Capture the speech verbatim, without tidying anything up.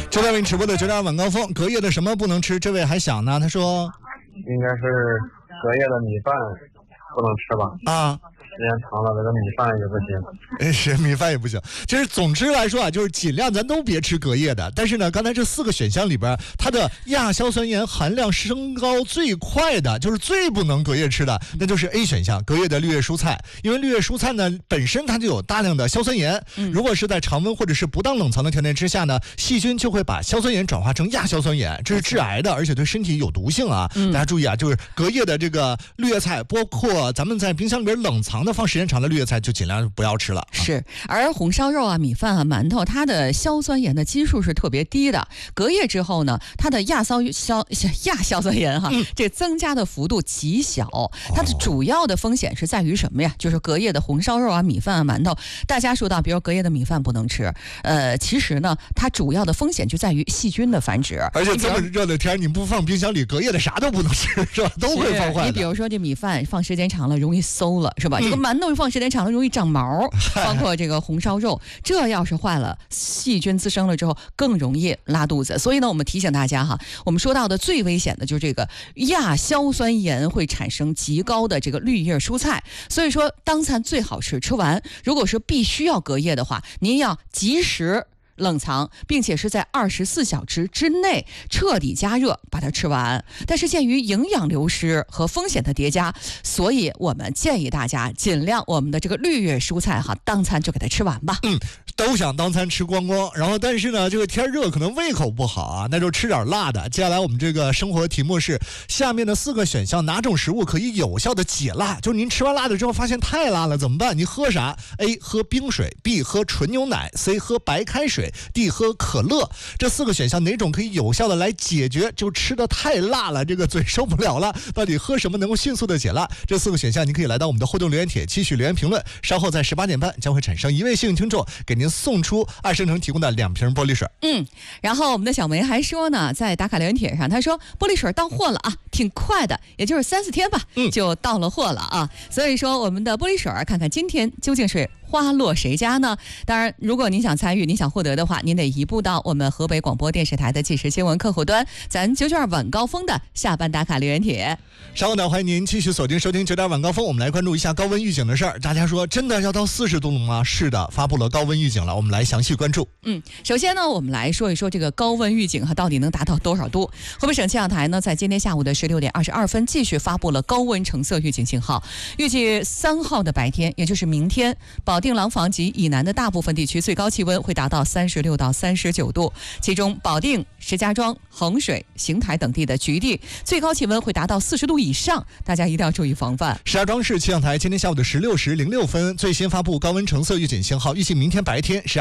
正在为你直播的九点晚高峰，隔夜的什么不能吃？这位还想呢，他说应该是隔夜的米饭不能吃吧？ 啊。 时间长了，这个米饭也不行。 哎，是米饭也不行。其实总之来说啊，就是尽量咱都别吃隔夜的。但是呢，刚才这四个选项里边，它的亚硝酸盐含量升高最快的，就是最不能隔夜吃的，那就是 A 选项，隔夜的绿叶蔬菜。因为绿叶蔬菜呢本身它就有大量的硝酸盐，如果是在常温或者是不当冷藏的条件之下呢，细菌就会把硝酸盐转化成亚硝酸盐，这是致癌的，而且对身体有毒性啊。大家注意啊，就是隔夜的这个绿叶菜，包括咱们在冰箱里边冷藏的放时间长的绿叶菜就尽量不要吃了。 是，而红烧肉啊、米饭啊、馒头，它的硝酸盐的基数是特别低的。隔夜之后呢，它的亚硝硝亚硝酸盐哈，嗯、这增加的幅度极小。它的主要的风险是在于什么呀？就是隔夜的红烧肉啊、米饭啊、馒头，大家说到，比如隔夜的米饭不能吃，呃，其实呢，它主要的风险就在于细菌的繁殖。 而且这么热的天，你不放冰箱里，隔夜的啥都不能吃，是吧？都会放坏的。 你比如说这米饭放时间长了容易馊了，是吧？嗯、这个馒头放时间长了容易长毛，包括这个红烧肉，这要是坏了，细菌滋生了之后更容易拉肚子。所以呢，我们提醒大家哈，我们说到的最危险的就是这个亚硝酸盐会产生极高的这个绿叶蔬菜。所以说，当餐最好是吃完，如果是必须要隔夜的话，您要及时冷藏，并且是在二十四小时之内彻底加热把它吃完。但是鉴于营养流失和风险的叠加，所以我们建议大家尽量我们的这个绿叶蔬菜哈，当餐就给它吃完吧。 嗯，都想当餐吃光光，然后但是呢，这个天热可能胃口不好啊，那就吃点辣的。接下来我们这个生活题目是下面的四个选项，哪种食物可以有效的解辣？就是您吃完辣的之后发现太辣了怎么办？你喝啥 ？A 喝冰水 ，B 喝纯牛奶 ，C 喝白开水。D 喝可乐，这四个选项哪种可以有效的来解决就吃的太辣了，这个嘴受不了了，到底喝什么能够迅速的解辣？这四个选项您可以来到我们的互动留言帖继续留言评论，稍后在十八点半将会产生一位幸运听众给您送出爱生成提供的两瓶玻璃水。 嗯，然后我们的小梅还说呢，在打卡留言帖上她说玻璃水到货了啊，挺快的，也就是三四天吧、嗯、就到了货了啊。所以说我们的玻璃水看看今天究竟是花落谁家呢？当然如果您想参与您想获得的话，您得移步到我们河北广播电视台的即时新闻客户端，咱九九二晚高峰的下班打卡留言帖。 稍后呢，欢迎您继续锁定收听九点晚高峰，我们来关注一下高温预警的事儿。大家说真的要到四十度了吗？是的，发布了高温预警了，我们来详细关注。 嗯，首先呢，我们来说一说这个高温预警和到底能达到多少度。河北省气象台呢，在今天下午的十六点二十二分继续发布了高温橙色预警信号，预计三号的白天，也就是明天，保定廊坊及以南的大部分地区最高气温会达到三十六到三十九度，其中保定、石家庄、衡水、邢台等地的局地最高气温会达到四十度以上，大家一定要注意防范。 石家庄市气象台今天下午的十六时零六分最新发布高温橙色预警信号，预计明天白天